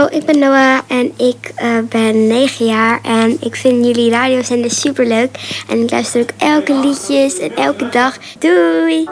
Hallo, ik ben Noah en ik ben 9 jaar. En ik vind jullie radiozender superleuk. En ik luister ook elke liedjes en elke dag. Doei!